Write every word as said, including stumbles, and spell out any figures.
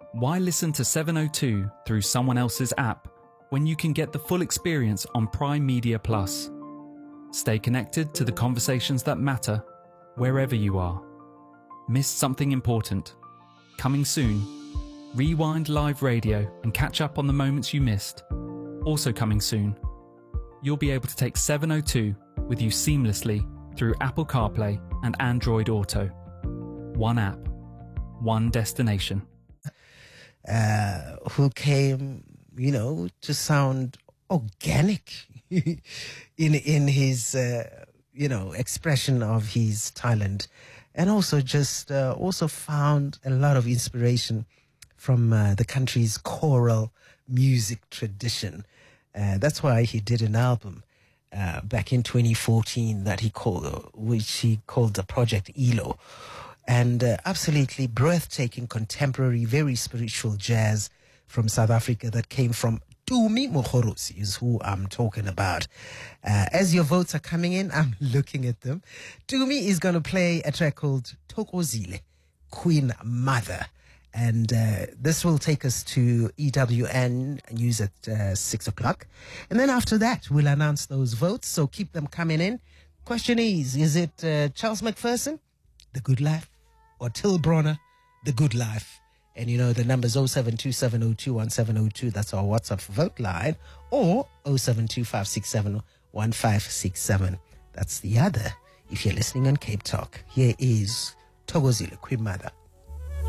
Why listen to seven oh two through someone else's app when you can get the full experience on Prime Media Plus? Stay connected to the conversations that matter wherever you are. Missed something important? Coming soon. Rewind live radio and catch up on the moments you missed. Also coming soon. You'll be able to take seven oh two with you seamlessly through Apple CarPlay and Android Auto. One app, one destination. Uh, who came, you know, to sound organic in in his, uh, you know, expression of his talent, and also just uh, also found a lot of inspiration from uh, the country's choral music tradition. Uh, that's why he did an album uh, back in twenty fourteen that he called, which he called the Project Elo. And uh, absolutely breathtaking contemporary, very spiritual jazz from South Africa that came from Tumi Mogorosi is who I'm talking about. Uh, as your votes are coming in, I'm looking at them. Tumi is going to play a track called Thokozile, Queen Mother. And uh, this will take us to E W N news at uh, six o'clock. And then after that, we'll announce those votes. So keep them coming in. Question is, is it uh, Charles McPherson, The Good Life, or Till Bronner, The Good Life? And you know, the number's oh seven two seven oh two one seven oh two. That's our WhatsApp vote line. Or oh seven two five six seven one five six seven. That's the other if you're listening on Cape Talk. Here is Thokozile, Queen Mother.